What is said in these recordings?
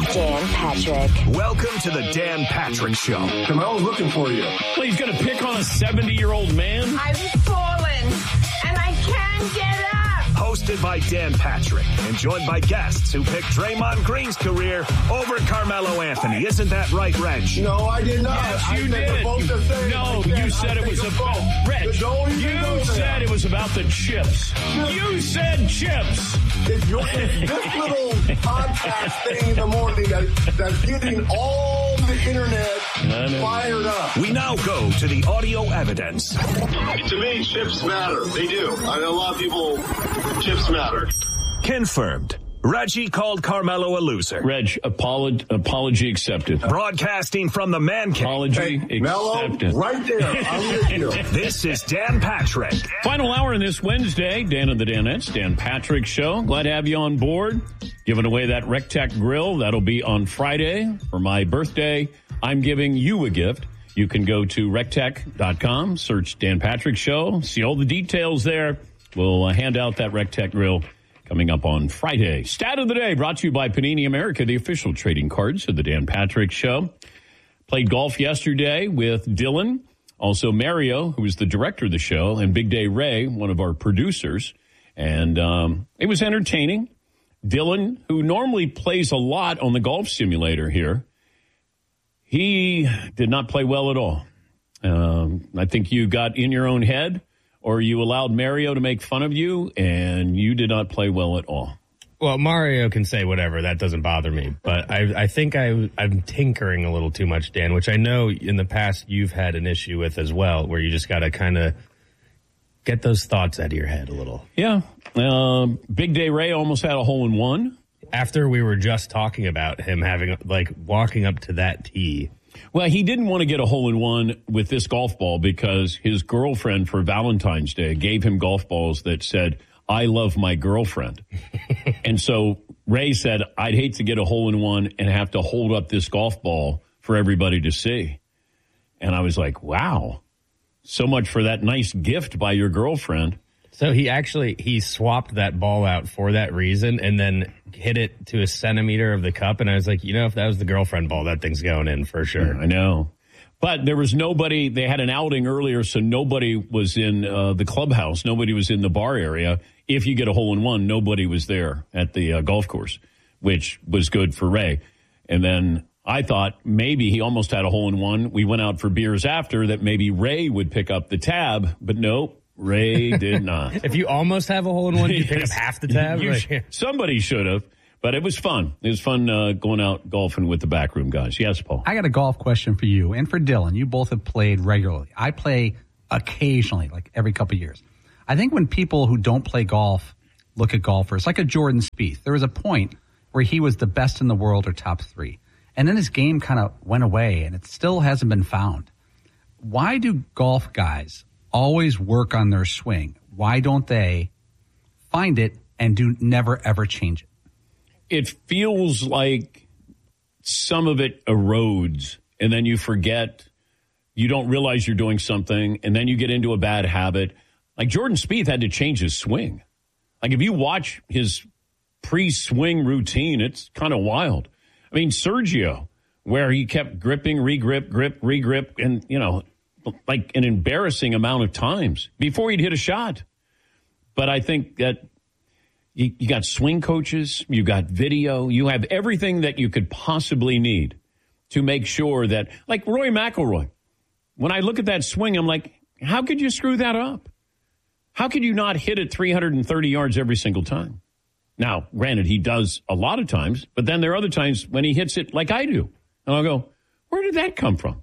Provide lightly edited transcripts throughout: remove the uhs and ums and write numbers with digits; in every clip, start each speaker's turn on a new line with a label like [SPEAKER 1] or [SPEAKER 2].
[SPEAKER 1] Dan Patrick.
[SPEAKER 2] Welcome to the Dan Patrick Show.
[SPEAKER 3] Carmelo's looking for you.
[SPEAKER 4] Well, he's going to pick on a 70-year-old man?
[SPEAKER 5] I've fallen, and I can't get up.
[SPEAKER 2] Hosted by Dan Patrick and joined by guests who picked Draymond Green's career over Carmelo Anthony. Isn't that right, Reg?
[SPEAKER 3] No, I did not.
[SPEAKER 4] Yes, you did. You said it was about Reg. You said it was about the chips. You said chips.
[SPEAKER 3] It's this little podcast thing in the morning that's getting all the internet fired up.
[SPEAKER 2] We now go to the audio evidence.
[SPEAKER 6] To me, chips matter. They do. I know a lot of people, chips matter.
[SPEAKER 2] Confirmed. Reggie called Carmelo a loser.
[SPEAKER 4] Reg, apology accepted.
[SPEAKER 2] Broadcasting from the man cave.
[SPEAKER 4] Apology accepted.
[SPEAKER 3] Right there. I'm with you.
[SPEAKER 2] This is Dan Patrick.
[SPEAKER 4] Final hour on this Wednesday. Dan and the Danettes, Dan Patrick Show. Glad to have you on board. Giving away that Rectech grill. That'll be on Friday for my birthday. I'm giving you a gift. You can go to rectech.com, search Dan Patrick Show, see all the details there. We'll hand out that Rectech grill coming up on Friday. Stat of the day brought to you by Panini America, the official trading cards of the Dan Patrick Show. Played golf yesterday with Dylan, also Mario, who is the director of the show, and Big Day Ray, one of our producers. And it was entertaining. Dylan, who normally plays a lot on the golf simulator here, he did not play well at all. I think you got in your own head, or you allowed Mario to make fun of you, and you did not play well at all.
[SPEAKER 7] Well, Mario can say whatever. That doesn't bother me. But I think I'm tinkering a little too much, Dan, which I know in the past you've had an issue with as well, where you just got to kind of get those thoughts out of your head a little.
[SPEAKER 4] Yeah. Big Day Ray almost had a hole-in-one.
[SPEAKER 7] After we were just talking about him having, like, walking up to that tee.
[SPEAKER 4] Well, he didn't want to get a hole-in-one with this golf ball because his girlfriend for Valentine's Day gave him golf balls that said, I love my girlfriend. And so Ray said, I'd hate to get a hole-in-one and have to hold up this golf ball for everybody to see. And I was like, wow, so much for that nice gift by your girlfriend.
[SPEAKER 7] So he swapped that ball out for that reason and then hit it to a centimeter of the cup. And I was like, if that was the girlfriend ball, that thing's going in for sure.
[SPEAKER 4] I know. But there was nobody. They had an outing earlier, so nobody was in the clubhouse. Nobody was in the bar area. If you get a hole-in-one, nobody was there at the golf course, which was good for Ray. And then I thought maybe he almost had a hole-in-one. We went out for beers after that maybe Ray would pick up the tab, but nope. Ray did not.
[SPEAKER 7] If you almost have a hole-in-one, you pick up half the tab?
[SPEAKER 4] Somebody should have, but it was fun. It was fun going out golfing with the backroom guys. Yes, Paul?
[SPEAKER 8] I got a golf question for you and for Dylan. You both have played regularly. I play occasionally, like every couple of years. I think when people who don't play golf look at golfers, like a Jordan Spieth, there was a point where he was the best in the world or top three. And then his game kind of went away, and it still hasn't been found. Why do golf guys always work on their swing? Why don't they find it and never, ever change it?
[SPEAKER 4] It feels like some of it erodes, and then you forget, you don't realize you're doing something, and then you get into a bad habit. Like Jordan Spieth had to change his swing. Like if you watch his pre-swing routine, it's kind of wild. I mean, Sergio, where he kept gripping, regrip, grip, regrip, and, like an embarrassing amount of times before he'd hit a shot. But I think that you got swing coaches, you got video, you have everything that you could possibly need to make sure that, like Rory McIlroy, when I look at that swing, I'm like, how could you screw that up? How could you not hit it 330 yards every single time? Now, granted, he does a lot of times, but then there are other times when he hits it like I do. And I'll go, where did that come from?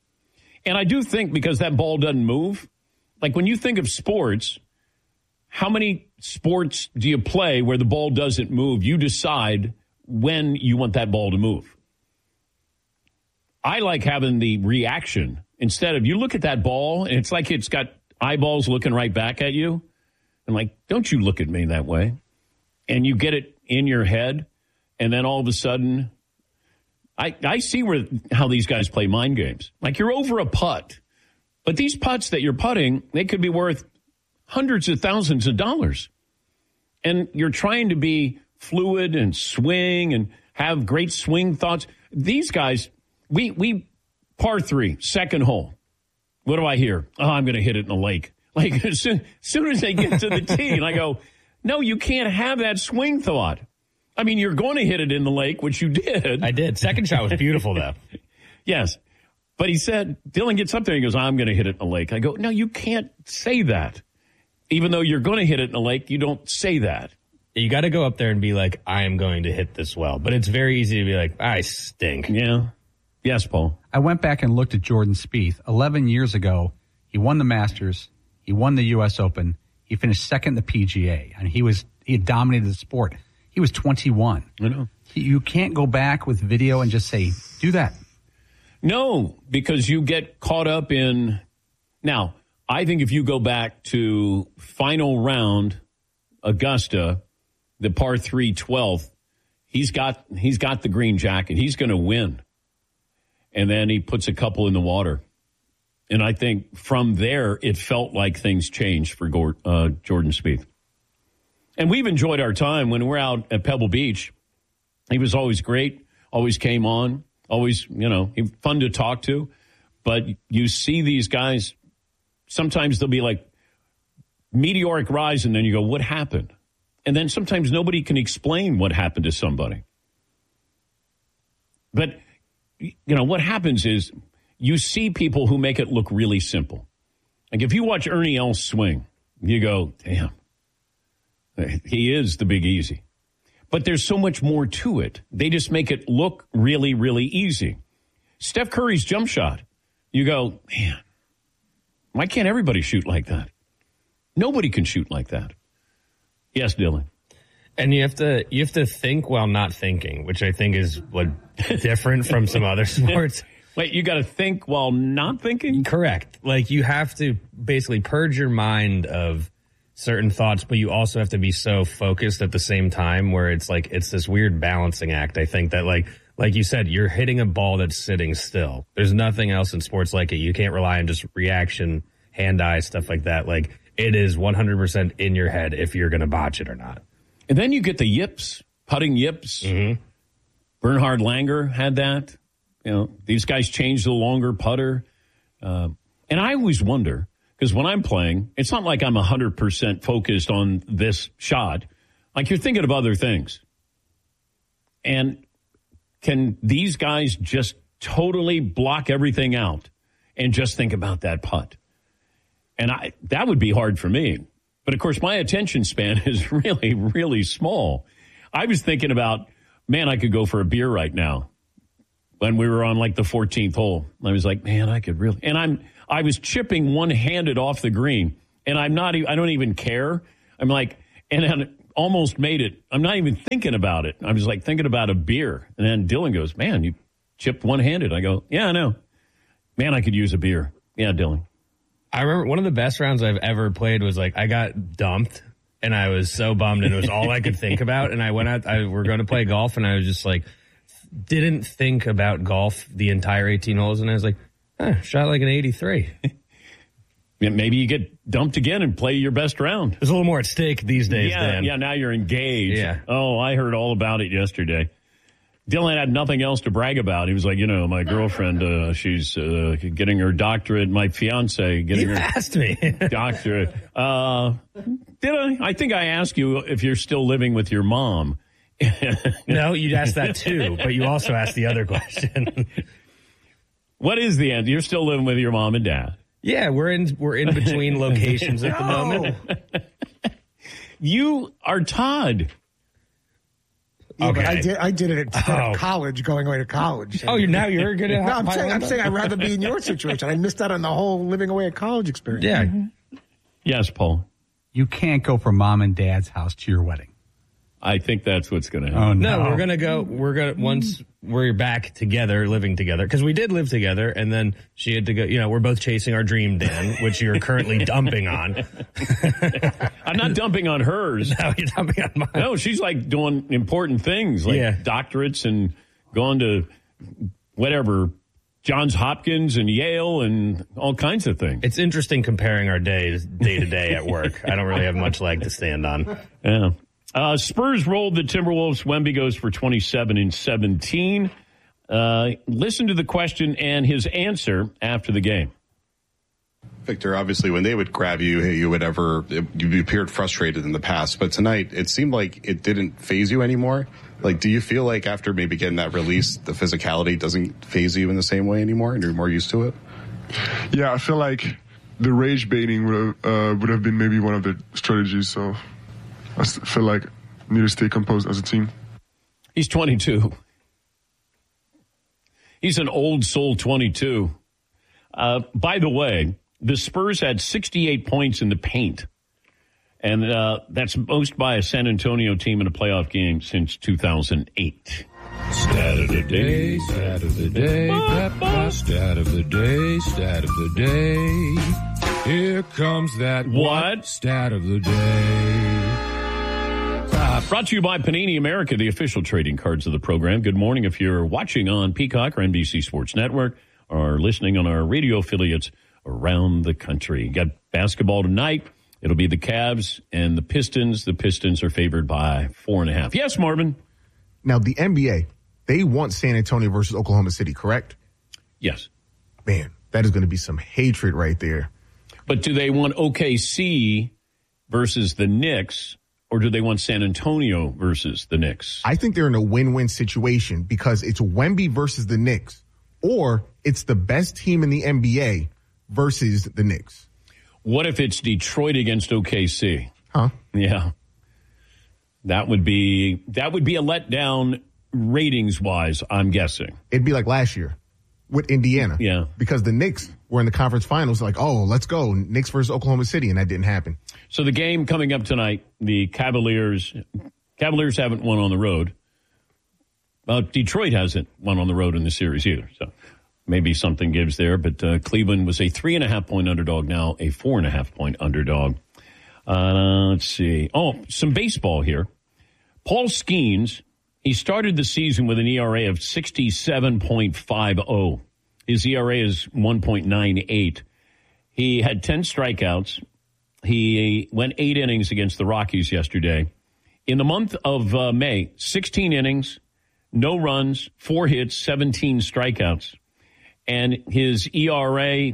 [SPEAKER 4] And I do think because that ball doesn't move, like when you think of sports, how many sports do you play where the ball doesn't move? You decide when you want that ball to move. I like having the reaction instead of you look at that ball and it's like it's got eyeballs looking right back at you. And like, don't you look at me that way. And you get it in your head. And then all of a sudden, I see how these guys play mind games. Like you're over a putt, but these putts that you're putting, they could be worth hundreds of thousands of dollars. And you're trying to be fluid and swing. And have great swing thoughts. These guys, we par 3, second hole. What do I hear? Oh, I'm going to hit it in the lake. Like as soon as they get to the tee, and I go, no, you can't have that swing thought. I mean, you're going to hit it in the lake, which you did.
[SPEAKER 7] I did. Second shot was beautiful, though.
[SPEAKER 4] Yes. But he said, Dylan gets up there and he goes, I'm going to hit it in the lake. I go, no, you can't say that. Even though you're going to hit it in the lake, you don't say that.
[SPEAKER 7] You got to go up there and be like, I am going to hit this well. But it's very easy to be like, I stink.
[SPEAKER 4] Yeah. Yes, Paul.
[SPEAKER 8] I went back and looked at Jordan Spieth. 11 years ago, he won the Masters. He won the U.S. Open. He finished second in the PGA. And he had dominated the sport. He was 21.
[SPEAKER 4] I know.
[SPEAKER 8] You can't go back with video and just say, do that.
[SPEAKER 4] No, because you get caught up in. Now, I think if you go back to final round, Augusta, the par 3 12th, he's got the green jacket. He's going to win. And then he puts a couple in the water. And I think from there, it felt like things changed for Jordan Spieth. And we've enjoyed our time when we're out at Pebble Beach. He was always great, always came on, always, fun to talk to. But you see these guys, sometimes they'll be like meteoric rise, and then you go, what happened? And then sometimes nobody can explain what happened to somebody. But, what happens is you see people who make it look really simple. Like if you watch Ernie Els swing, you go, damn. He is the Big Easy. But there's so much more to it. They just make it look really, really easy. Steph Curry's jump shot. You go, man, why can't everybody shoot like that? Nobody can shoot like that. Yes, Dylan.
[SPEAKER 7] And you have to think while not thinking, which I think is what different from some other sports.
[SPEAKER 4] Wait, you got to think while not thinking?
[SPEAKER 7] Correct. Like you have to basically purge your mind of certain thoughts, but you also have to be so focused at the same time where it's like it's this weird balancing act. I think that like you said, you're hitting a ball that's sitting still. There's nothing else in sports like it. You can't rely on just reaction, hand-eye, stuff like that. Like it is 100% in your head if you're going to botch it or not.
[SPEAKER 4] And then you get the yips, putting yips.
[SPEAKER 7] Mm-hmm.
[SPEAKER 4] Bernhard Langer had that. These guys changed the longer putter. And I always wonder, because when I'm playing, it's not like I'm 100% focused on this shot. Like you're thinking of other things. And can these guys just totally block everything out and just think about that putt? And that would be hard for me. But, of course, my attention span is really, really small. I was thinking about, man, I could go for a beer right now when we were on, like, the 14th hole. I was like, man, I could really. And I was chipping one-handed off the green, and I don't even care. I'm like, and I almost made it. I'm not even thinking about it. I was, like, thinking about a beer. And then Dylan goes, man, you chipped one-handed. I go, yeah, I know. Man, I could use a beer. Yeah, Dylan.
[SPEAKER 7] I remember one of the best rounds I've ever played was like I got dumped and I was so bummed and it was all I could think about. And I went out, we're going to play golf and I was just like, didn't think about golf the entire 18 holes. And I was like, shot like an 83.
[SPEAKER 4] Maybe you get dumped again and play your best round.
[SPEAKER 7] There's a little more at stake these days, Dan.
[SPEAKER 4] Yeah, now you're engaged.
[SPEAKER 7] Yeah.
[SPEAKER 4] Oh, I heard all about it yesterday. Dylan had nothing else to brag about. He was like, my girlfriend, she's getting her doctorate. My fiance getting her
[SPEAKER 7] asked me.
[SPEAKER 4] doctorate. Did I? I think I asked you if you're still living with your mom.
[SPEAKER 7] No, you asked that too, but you also asked the other question.
[SPEAKER 4] What is the answer? You're still living with your mom and dad?
[SPEAKER 7] Yeah, we're in between locations at the moment.
[SPEAKER 4] You are Todd.
[SPEAKER 1] Yeah,
[SPEAKER 7] okay.
[SPEAKER 1] but I did it instead of college, going away to college.
[SPEAKER 7] Oh, now you're going to
[SPEAKER 1] No, I'm saying I'd rather be in your situation. I missed out on the whole living away at college experience.
[SPEAKER 7] Yeah.
[SPEAKER 4] Mm-hmm. Yes, Paul.
[SPEAKER 8] You can't go from mom and dad's house to your wedding.
[SPEAKER 4] I think that's what's going to happen.
[SPEAKER 8] Oh, no.
[SPEAKER 7] No, once we're back together, living together, because we did live together, and then she had to go, we're both chasing our dream, Dan, which you're currently dumping on.
[SPEAKER 4] I'm not dumping on hers.
[SPEAKER 7] No, you're dumping on mine.
[SPEAKER 4] No, she's like doing important things, like doctorates and going to whatever, Johns Hopkins and Yale and all kinds of things.
[SPEAKER 7] It's interesting comparing our days day to day at work. I don't really have much leg to stand on.
[SPEAKER 4] Yeah. Spurs rolled the Timberwolves. Wemby goes for 27 and 17. Listen to the question and his answer after the game.
[SPEAKER 9] Victor, obviously, when they would grab you, you appeared frustrated in the past. But tonight, it seemed like it didn't faze you anymore. Like, do you feel like after maybe getting that release, the physicality doesn't faze you in the same way anymore and you're more used to it?
[SPEAKER 10] Yeah, I feel like the rage baiting would have been maybe one of the strategies. So I feel like we need to stay composed as a team.
[SPEAKER 4] He's 22. He's an old soul 22. By the way, the Spurs had 68 points in the paint. And that's most by a San Antonio team in a playoff game since 2008.
[SPEAKER 11] Stat of the day, stat of the day, stat of the day, stat of the day. Here comes that
[SPEAKER 4] what?
[SPEAKER 11] Stat of the day.
[SPEAKER 4] Brought to you by Panini America, the official trading cards of the program. Good morning if you're watching on Peacock or NBC Sports Network or listening on our radio affiliates around the country. Got basketball tonight. It'll be the Cavs and the Pistons. The Pistons are favored by 4.5. Yes, Marvin.
[SPEAKER 12] Now, the NBA, they want San Antonio versus Oklahoma City, correct?
[SPEAKER 4] Yes.
[SPEAKER 12] Man, that is going to be some hatred right there.
[SPEAKER 4] But do they want OKC versus the Knicks, or do they want San Antonio versus the Knicks?
[SPEAKER 12] I think they're in a win-win situation because it's Wemby versus the Knicks, or it's the best team in the NBA versus the Knicks.
[SPEAKER 4] What if it's Detroit against OKC?
[SPEAKER 12] Huh?
[SPEAKER 4] Yeah. That would be a letdown ratings-wise, I'm guessing.
[SPEAKER 12] It'd be like last year with Indiana.
[SPEAKER 4] Yeah.
[SPEAKER 12] Because the Knicks were in the conference finals like, oh, let's go, Knicks versus Oklahoma City, and that didn't happen.
[SPEAKER 4] So the game coming up tonight, the Cavaliers haven't won on the road. Detroit hasn't won on the road in the series either, so maybe something gives there. But Cleveland was a 3.5-point underdog, now a 4.5-point underdog. Let's see. Oh, some baseball here. Paul Skeens, he started the season with an ERA of 67.50. His ERA is 1.98. He had 10 strikeouts. He went 8 innings against the Rockies yesterday. In the month of May, 16 innings, no runs, 4 hits, 17 strikeouts. And his ERA,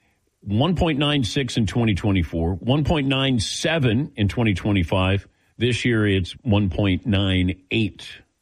[SPEAKER 4] 1.96 in 2024, 1.97 in 2025. This year it's 1.98.